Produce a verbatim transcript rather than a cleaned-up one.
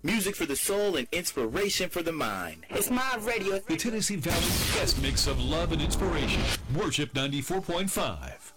Music for the soul and inspiration for the mind. It's my radio. The Tennessee Valley's best mix of love and inspiration. Worship ninety-four point five.